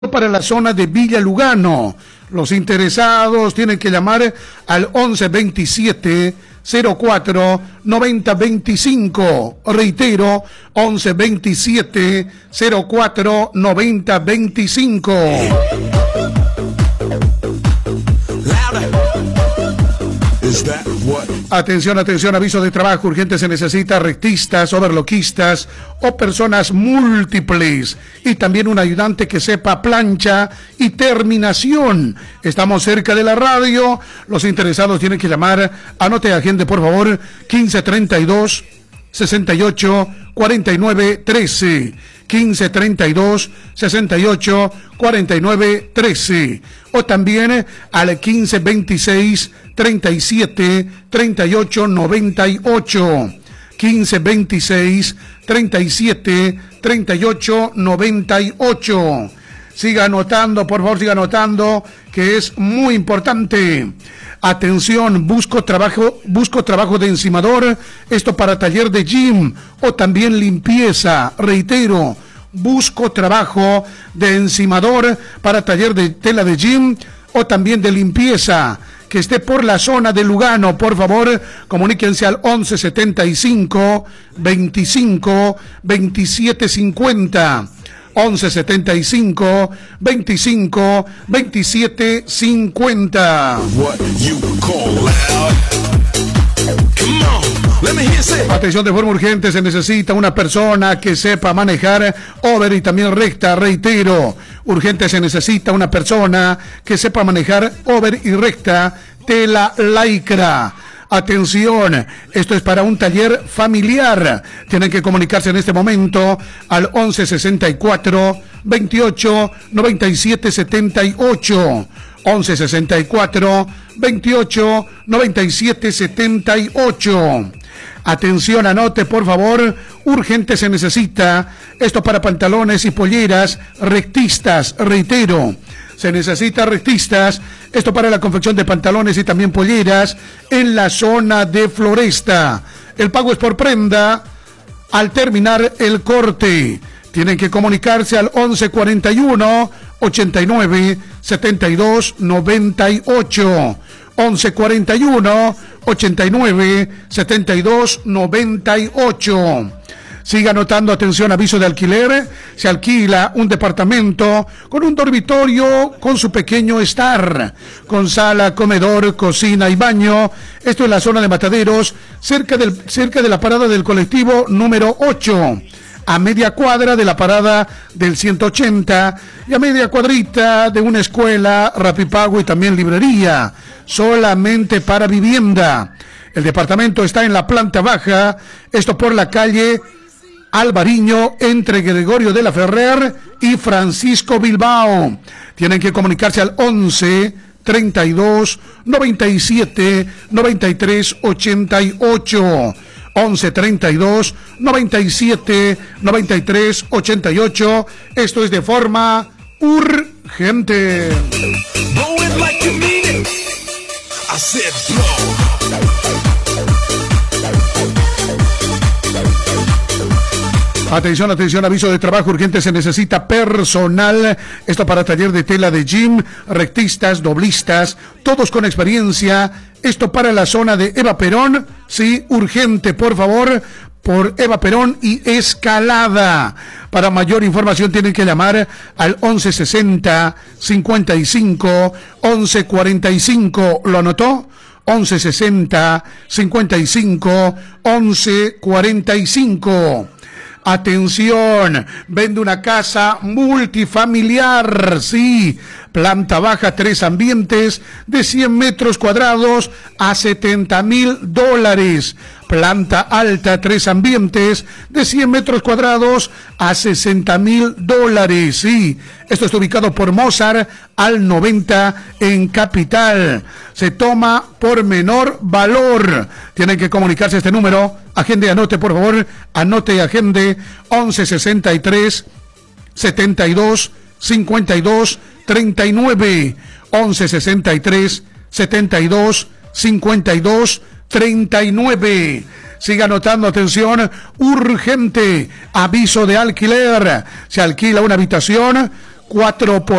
para la zona de Villa Lugano. Los interesados tienen que llamar al 1127 04 90 25. Reitero, 1127 04 90 25. Atención, atención, aviso de trabajo urgente. Se necesita rectistas, overloquistas o personas múltiples, y también un ayudante que sepa plancha y terminación. Estamos cerca de la radio. Los interesados tienen que llamar. Anote, agente, por favor, 1532 68 49 13. 1532 68 49 13, o también al 1526 37 38 98. 1526 37 38 98. Siga anotando, por favor, siga anotando, que es muy importante. Atención, busco trabajo de encimador, esto para taller de gym o también limpieza. Reitero, busco trabajo de encimador para taller de tela de gym o también de limpieza, que esté por la zona de Lugano. Por favor, comuníquense al 1175 25 27 50. 1175 25 27 50. Atención, de forma urgente se necesita una persona que sepa manejar over y también recta. Reitero, urgente se necesita una persona que sepa manejar over y recta tela lycra. Atención, esto es para un taller familiar. Tienen que comunicarse en este momento al 1164 28 97 78. 1164 28 97 78. Atención, anote, por favor, urgente se necesita esto para pantalones y polleras rectistas. Reitero, se necesita rectistas, esto para la confección de pantalones y también polleras en la zona de Floresta. El pago es por prenda al terminar el corte. Tienen que comunicarse al 1141 89 72 98. 1141 89 72 98. Siga anotando, atención, aviso de alquiler. Se alquila un departamento con un dormitorio con su pequeño estar, con sala, comedor, cocina y baño. Esto en la zona de Mataderos, cerca de la parada del colectivo número 8. A media cuadra de la parada del 180 y a media cuadrita de una escuela, Rapipago y también librería, solamente para vivienda. El departamento está en la planta baja, esto por la calle Alvariño, entre Gregorio de la Ferrer y Francisco Bilbao. Tienen que comunicarse al 11 32 97 93 88. 11 32 97 93 88. Esto es de forma urgente. Atención, atención, aviso de trabajo urgente. Se necesita personal, esto para taller de tela de gym, rectistas, doblistas, todos con experiencia. Esto para la zona de Eva Perón, sí, urgente, por favor, por Eva Perón y Escalada. Para mayor información tienen que llamar al 1160 55 1145. ¿Lo anotó? 1160 55 1145. Atención, vende una casa multifamiliar, sí, planta baja, 3 ambientes de 100 metros cuadrados a $70,000. Planta alta, 3 ambientes de 100 metros cuadrados a $60,000. Sí, esto está ubicado por Mozart al 90 en Capital. Se toma por menor valor. Tienen que comunicarse a este número. Agende, anote, por favor. Anote y agende 1163 72 52 39. 1163 72 52 39. Siga anotando, atención, urgente, aviso de alquiler. Se alquila una habitación 4